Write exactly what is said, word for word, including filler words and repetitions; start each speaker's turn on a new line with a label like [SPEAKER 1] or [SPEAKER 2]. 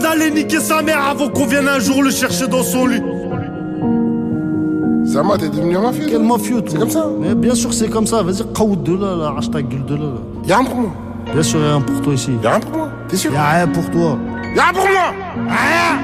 [SPEAKER 1] d'aller niquer sa mère avant qu'on vienne un jour le chercher dans son lit.
[SPEAKER 2] Zama, t'es devenu un mafieux.
[SPEAKER 3] Quel mafieux, toi?
[SPEAKER 2] C'est comme ça.
[SPEAKER 3] Mais bien sûr, c'est comme ça. Vas-y, qaoud de là, là, arrache ta gueule de là, là.
[SPEAKER 2] Y'a rien pour moi.
[SPEAKER 3] Bien sûr, y'a rien pour toi ici.
[SPEAKER 2] Y'a rien pour moi. T'es sûr?
[SPEAKER 3] Y'a rien pour toi.
[SPEAKER 2] Y'a rien pour moi. Rien.